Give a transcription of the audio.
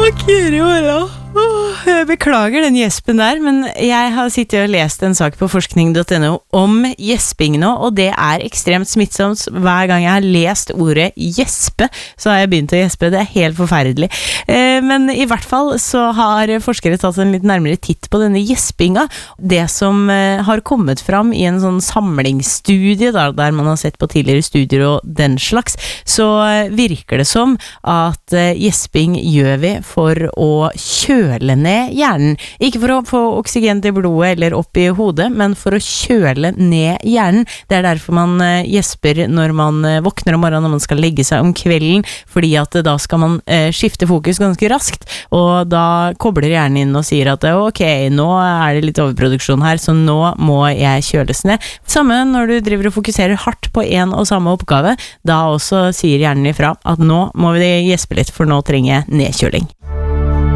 Kiri Ola. Jeg beklager den gjespen der, men jeg har sittet og lest en sak på forskning.no om gjesping nå, og det er ekstremt smittsomt. Hver gang jeg har lest ordet gjespe, så har jeg begynt å gjespe. Det er helt forferdelig. Men i hvert fall så har forskere tatt en litt nærmere titt på denne gjespinga. Det som har kommet fram i en sånn samlingsstudie, der man har sett på tidligere studier og den slags, så virker det som at gjesping gjør vi for å kjøle ned hjernen. Ikke for å få oksygen til blodet eller opp i hodet, men for å kjøle ned hjernen. Det er derfor man gjesper når man våkner om morgenen, når man skal legge seg om kvelden, fordi at da skal man skifte fokus ganske raskt, og da kobler hjernen inn og sier at ok, nå er det litt overproduksjon her, så nå må jeg kjøles ned. Samme når du driver og fokuserer hardt på en og samme oppgave, da også sier hjernen ifra at nå må vi gjespe litt, for nå trenger jeg nedkjøling.